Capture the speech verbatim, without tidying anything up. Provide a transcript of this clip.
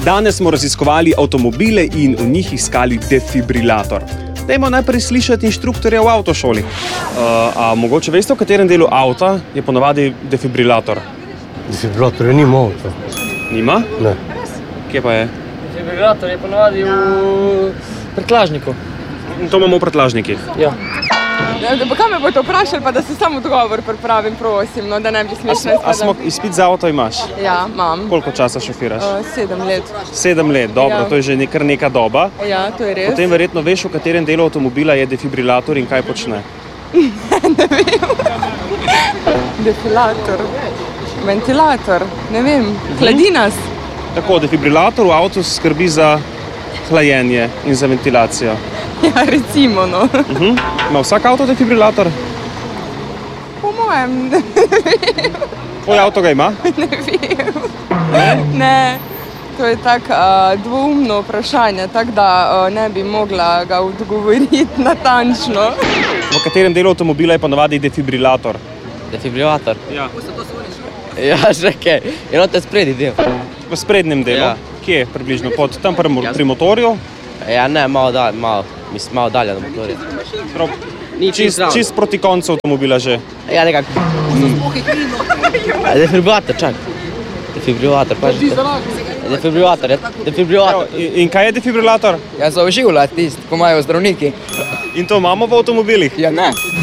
Danes smo raziskovali avtomobile in v njih iskali defibrilator. Dajmo najprej slišati inštruktorja v avtošoli. Uh, a mogoče veste, v katerem delu avta je ponavadi defibrilator? Defibrilator je nima avta. Nima? Ne. Kje pa je? Defibrilator je ponavadi v prtljažniku. To imamo v prtljažnikih. Ja. Pa kaj me boste vprašali, pa da se samo odgovor pripravim, prosim, no, da ne bi smešno A smo izpit za avto imaš? Ja, imam. Koliko časa šofiraš? Uh, sedem let. Sedem let, dobro, Ja. to je že kar neka doba. Ja, to je res. Potem verjetno veš, v katerem delu avtomobila je defibrilator in kaj počne. Defilator, ventilator, ne vem, hladi nas. Tako, defibrilator v avtu skrbi za hlajenje in za ventilacijo. Ja, recimo, no. Uh-huh. Ima vsak avto defibrilator? Po mojem, Tvoj avto ga ima? ne vem. Ne, to je tako uh, dvoumno vprašanje, tako da uh, ne bi mogla ga odgovoriti natančno. V katerem delu avtomobila je ponavadi defibrilator? Defibrilator? Ja. Ja, že kaj. Eno te spredi del. V sprednjem delu? Ja. Kje približno? Pod, tam pri, pri motorju? Ja, ne, malo dalje, malo, mislim, malo dalje od motorja. Prav, Ni čist, zraven. čist proti koncu avtomobila že. Ja, nekako. A defibrilator, čak. Defibrilator, pa že. Defibrilator, je defibrilator. Evo, in, in kaj je defibrilator? Ja, za oživljati tisti, ko imajo zdravniki. In to imamo v avtomobilih? Ja, ne.